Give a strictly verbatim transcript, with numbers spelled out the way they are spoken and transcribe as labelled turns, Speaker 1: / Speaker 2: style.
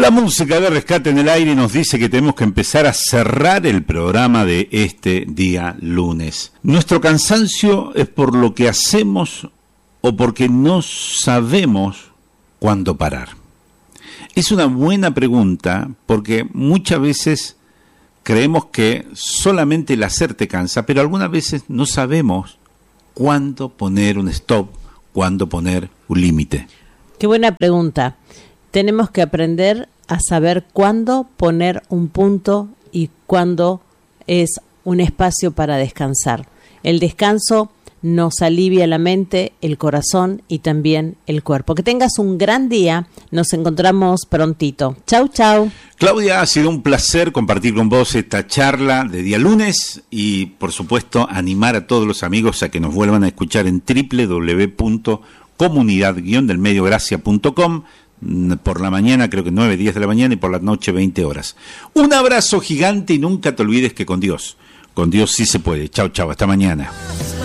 Speaker 1: La música de Rescate en el Aire nos dice que tenemos que empezar a cerrar el programa de este día lunes. Nuestro cansancio es por lo que hacemos o porque no sabemos cuándo parar. Es una buena pregunta porque muchas veces creemos que solamente el hacer te cansa, pero algunas veces no sabemos cuándo poner un stop, cuándo poner un límite.
Speaker 2: Qué buena pregunta. Tenemos que aprender a saber cuándo poner un punto y cuándo es un espacio para descansar. El descanso nos alivia la mente, el corazón y también el cuerpo. Que tengas un gran día. Nos encontramos prontito. Chau, chau.
Speaker 1: Claudia, ha sido un placer compartir con vos esta charla de día lunes y, por supuesto, animar a todos los amigos a que nos vuelvan a escuchar en doble u doble u doble u punto comunidad guion del medio gracia punto com. Por la mañana, creo que nueve, diez de la mañana, y por la noche, veinte horas. Un abrazo gigante y nunca te olvides que con Dios, con Dios sí se puede. Chau, chau, hasta mañana.